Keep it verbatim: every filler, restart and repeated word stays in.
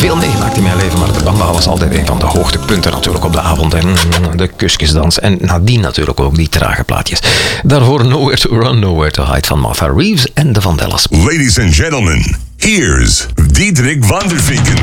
veel meegemaakt in mijn leven, maar de Bamba was altijd een van de hoogtepunten natuurlijk op de avond. En de kusjesdans. En nadien natuurlijk ook die trage plaatjes. Daarvoor Nowhere to Run, Nowhere to Hide van Martha Reeves en de Vandellas. Ladies and gentlemen, here's Diederik van der Vinken.